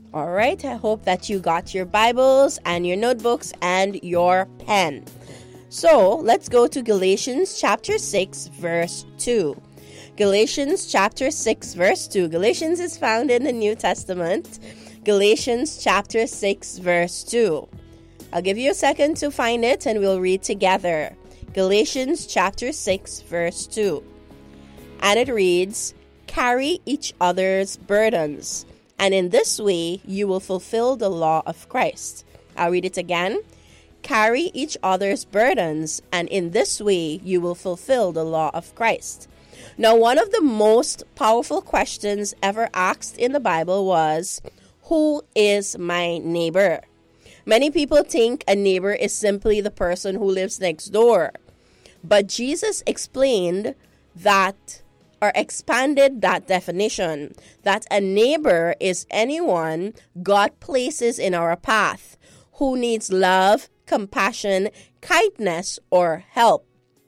All right, I hope that you got your Bibles and your notebooks and your pen. So let's go to Galatians chapter 6, verse 2. Galatians chapter 6, verse 2. Galatians is found in the New Testament. Galatians chapter 6, verse 2. I'll give you a second to find it and we'll read together. Galatians chapter 6, verse 2. And it reads, "Carry each other's burdens, and in this way you will fulfill the law of Christ." I'll read it again. "Carry each other's burdens, and in this way you will fulfill the law of Christ." Now, one of the most powerful questions ever asked in the Bible was, who is my neighbor? Many people think a neighbor is simply the person who lives next door. But Jesus explained that, or expanded that definition, that a neighbor is anyone God places in our path who needs love, compassion, kindness, or help.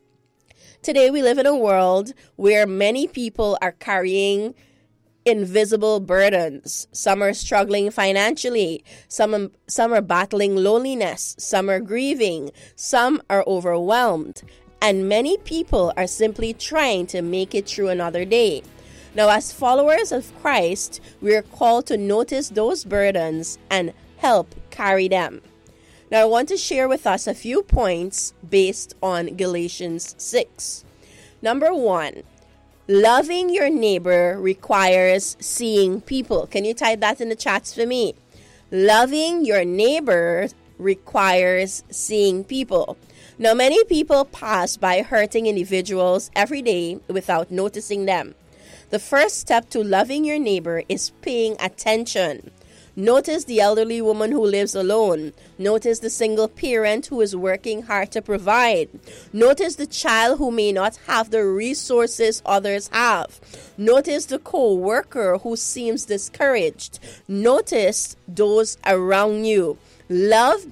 Today we live in a world where many people are carrying invisible burdens. Some are struggling financially. Some are battling loneliness. Some are grieving. Some are overwhelmed. And many people are simply trying to make it through another day. Now, as followers of Christ, we are called to notice those burdens and help carry them. Now, I want to share with us a few points based on Galatians 6. Number 1, loving your neighbor requires seeing people. Can you type that in the chats for me? Loving your neighbor requires seeing people. Now, many people pass by hurting individuals every day without noticing them. The first step to loving your neighbor is paying attention. Notice the elderly woman who lives alone. Notice the single parent who is working hard to provide. Notice the child who may not have the resources others have. Notice the co-worker who seems discouraged. Notice those around you. Love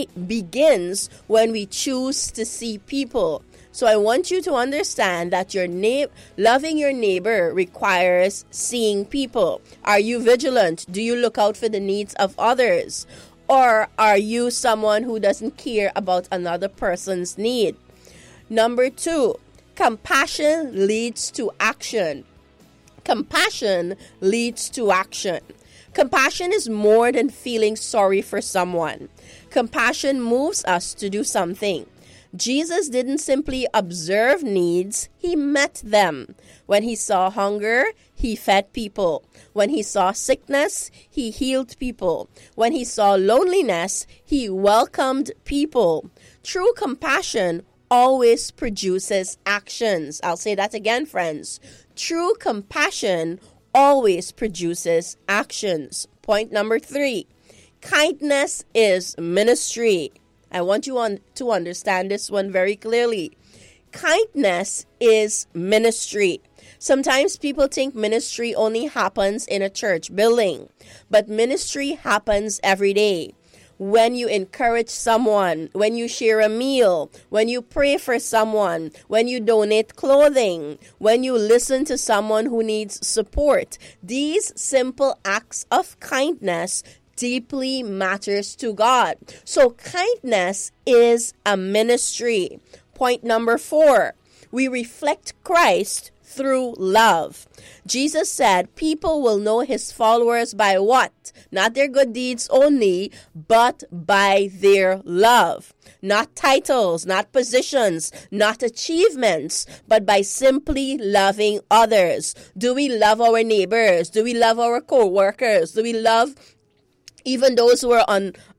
begins when we choose to see people. So I want you to understand that loving your neighbor requires seeing people. Are you vigilant? Do you look out for the needs of others? Or are you someone who doesn't care about another person's need? Number 2, compassion leads to action. Compassion leads to action. Compassion is more than feeling sorry for someone. Compassion moves us to do something. Jesus didn't simply observe needs, he met them. When he saw hunger, he fed people. When he saw sickness, he healed people. When he saw loneliness, he welcomed people. True compassion always produces actions. I'll say that again, friends. True compassion always produces actions. Point number 3, kindness is ministry. I want you to understand this one very clearly. Kindness is ministry. Sometimes people think ministry only happens in a church building, but ministry happens every day. When you encourage someone, when you share a meal, when you pray for someone, when you donate clothing, when you listen to someone who needs support, these simple acts of kindness deeply matters to God. So kindness is a ministry. Point number 4, we reflect Christ through love. Jesus said people will know his followers by what? Not their good deeds only, but by their love. Not titles, not positions, not achievements, but by simply loving others. Do we love our neighbors? Do we love our co-workers? Do we love even those who are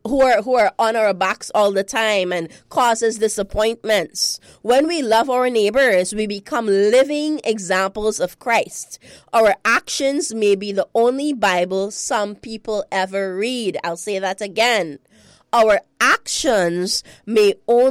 on our backs all the time and causes disappointments? When we love our neighbors, we become living examples of Christ. Our actions may be the only Bible some people ever read. I'll say that again. our actions may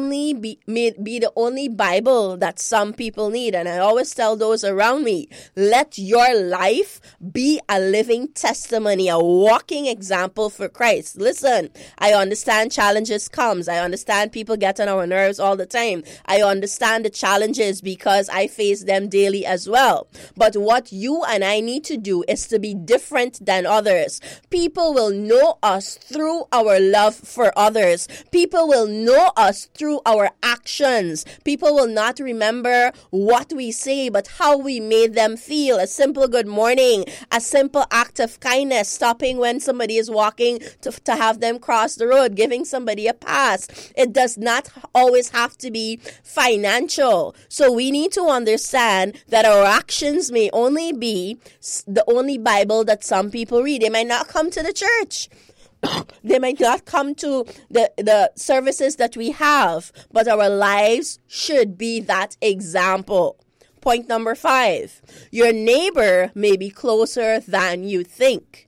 be the only Bible that some people need. And I always tell those around me, let your life be a living testimony, a walking example for Christ. Listen, I understand challenges comes. I understand people get on our nerves all the time. I understand the challenges because I face them daily as well. But what you and I need to do is to be different than others. People will know us through our love for others. People will know us through our actions. People will not remember what we say, but how we made them feel. A simple good morning, a simple act of kindness, stopping when somebody is walking to have them cross the road, giving somebody a pass. It does not always have to be financial. So we need to understand that our actions may only be the only Bible that some people read. They might not come to the church. They might not come to the services that we have, but our lives should be that example. Point number 5. Your neighbor may be closer than you think.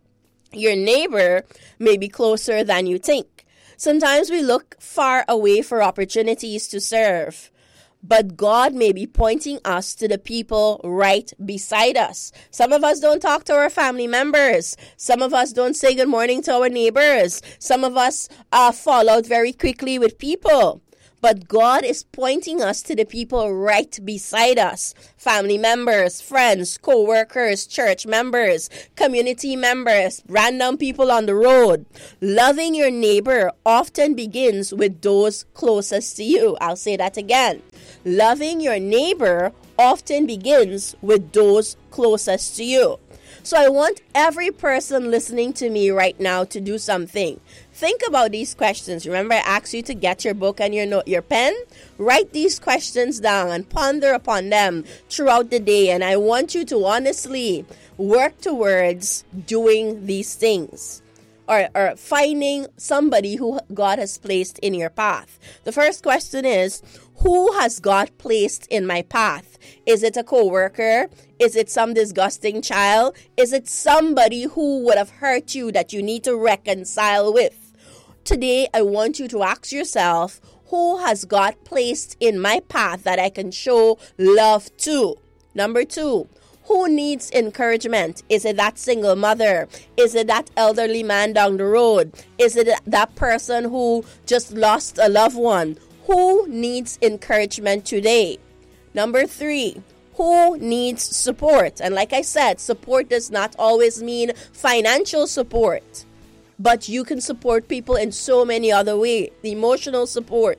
Your neighbor may be closer than you think. Sometimes we look far away for opportunities to serve, but God may be pointing us to the people right beside us. Some of us don't talk to our family members. Some of us don't say good morning to our neighbors. Some of us fall out very quickly with people. But God is pointing us to the people right beside us. Family members, friends, co-workers, church members, community members, random people on the road. Loving your neighbor often begins with those closest to you. I'll say that again. Loving your neighbor often begins with those closest to you. So I want every person listening to me right now to do something. Think about these questions. Remember, I asked you to get your book and your pen. Write these questions down and ponder upon them throughout the day. And I want you to honestly work towards doing these things. Or finding somebody who God has placed in your path. The first question is, who has God placed in my path? Is it a co-worker? Is it some disgusting child? Is it somebody who would have hurt you that you need to reconcile with? Today, I want you to ask yourself, who has God placed in my path that I can show love to? Number 2. Who needs encouragement? Is it that single mother? Is it that elderly man down the road? Is it that person who just lost a loved one? Who needs encouragement today? Number 3, who needs support? And like I said, support does not always mean financial support, but you can support people in so many other ways. Emotional support.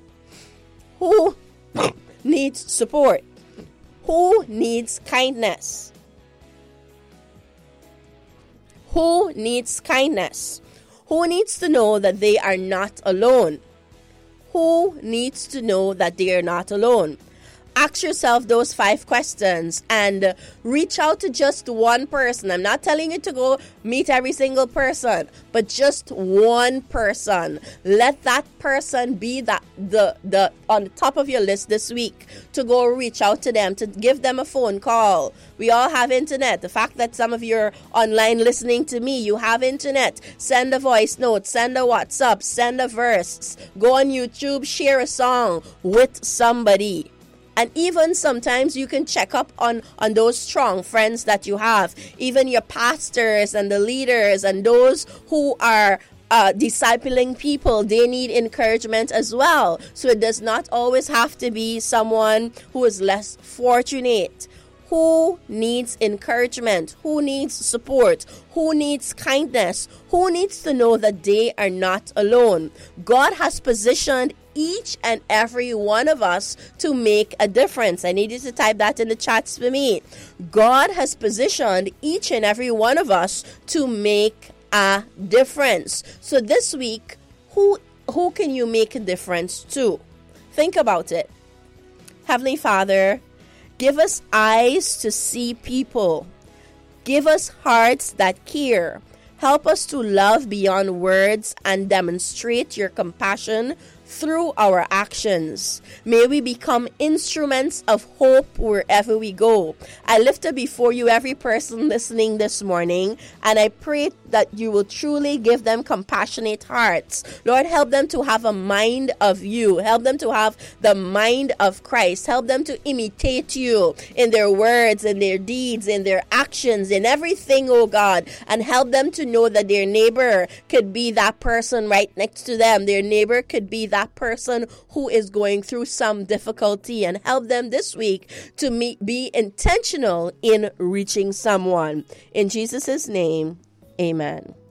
Who needs support? Who needs kindness? Who needs kindness? Who needs to know that they are not alone? Who needs to know that they are not alone? Ask yourself those 5 questions and reach out to just one person. I'm not telling you to go meet every single person, but just one person. Let that person be the on the top of your list this week to go reach out to them, to give them a phone call. We all have internet. The fact that some of you are online listening to me, you have internet. Send a voice note, send a WhatsApp, send a verse. Go on YouTube, share a song with somebody. And even sometimes you can check up on those strong friends that you have. Even your pastors and the leaders and those who are discipling people, they need encouragement as well. So it does not always have to be someone who is less fortunate. Who needs encouragement? Who needs support? Who needs kindness? Who needs to know that they are not alone? God has positioned each and every one of us to make a difference. I need you to type that in the chats for me. God has positioned each and every one of us to make a difference. So this week, who can you make a difference to? Think about it. Heavenly Father, give us eyes to see people. Give us hearts that care. Help us to love beyond words and demonstrate your compassion through our actions. May we become instruments of hope wherever we go. I lift up before you every person listening this morning, and I pray that you will truly give them compassionate hearts. Lord, help them to have a mind of you. Help them to have the mind of Christ. Help them to imitate you in their words, in their deeds, in their actions, in everything, oh God. And help them to know that their neighbor could be that person right next to them. Their neighbor could be that person who is going through some difficulty. And help them this week to be intentional in reaching someone. In Jesus' name, amen.